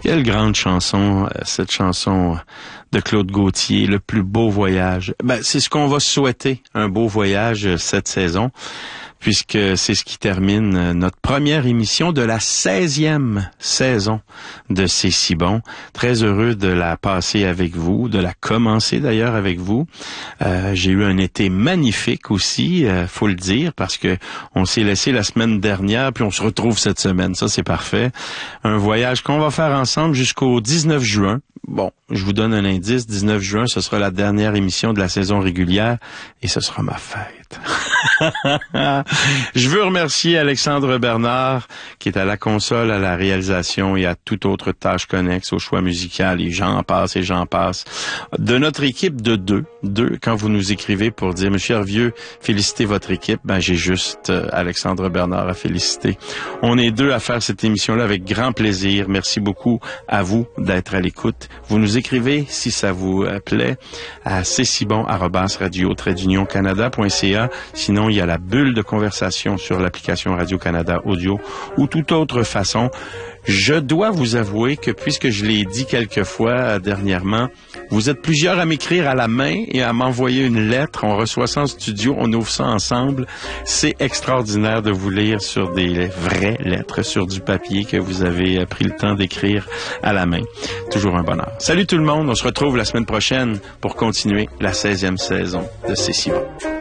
Quelle grande chanson, cette chanson de Claude Gauthier, Le plus beau voyage. C'est ce qu'on va souhaiter, un beau voyage cette saison, puisque c'est ce qui termine notre première émission de la 16e saison de C'est si bon. Très heureux de la passer avec vous, de la commencer d'ailleurs avec vous. J'ai eu un été magnifique aussi, faut le dire, parce que on s'est laissé la semaine dernière, puis on se retrouve cette semaine. Ça, c'est parfait. Un voyage qu'on va faire ensemble jusqu'au 19 juin. Bon, je vous donne un indice. 19 juin, ce sera la dernière émission de la saison régulière et ce sera ma fête. Je veux remercier Alexandre Bernard qui est à la console, à la réalisation et à toute autre tâche connexe au choix musical et j'en passe. De notre équipe de deux, quand vous nous écrivez pour dire Monsieur Hervieux, félicitez votre équipe, j'ai juste Alexandre Bernard à féliciter. On est deux à faire cette émission-là avec grand plaisir. Merci beaucoup à vous d'être à l'écoute. Vous nous écrivez, si ça vous plaît, à cetibon@radio-canada.ca. Sinon, il y a la bulle de conversation sur l'application Radio-Canada Audio ou toute autre façon. Je dois vous avouer que, puisque je l'ai dit quelques fois dernièrement, vous êtes plusieurs à m'écrire à la main et à m'envoyer une lettre. On reçoit ça en studio, on ouvre ça ensemble. C'est extraordinaire de vous lire sur des vraies lettres, sur du papier que vous avez pris le temps d'écrire à la main. Toujours un bonheur. Salut tout le monde, on se retrouve la semaine prochaine pour continuer la 16e saison de C'est si bon.